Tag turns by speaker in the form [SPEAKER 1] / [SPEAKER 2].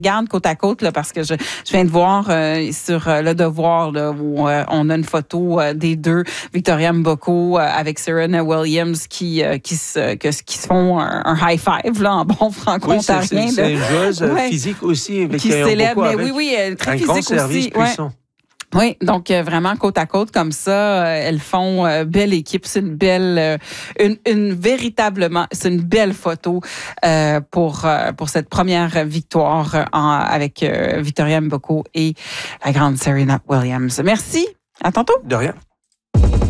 [SPEAKER 1] regarde côte à côte là, parce que je viens de voir sur Le Devoir là, où on a une photo des deux, Victoria Mboko avec Serena Williams qui se font un high five là, en bon franco-ontarien.
[SPEAKER 2] Oui, c'est une joueuse physique aussi.
[SPEAKER 1] Qui célèbre, mais oui, très physique
[SPEAKER 2] grand service
[SPEAKER 1] aussi.
[SPEAKER 2] Puissant.
[SPEAKER 1] Ouais. Oui, donc vraiment côte à côte comme ça, elles font belle équipe, c'est une belle, véritablement, c'est une belle photo pour cette première victoire avec Victoria Mboko et la grande Serena Williams. Merci, à tantôt.
[SPEAKER 2] De rien.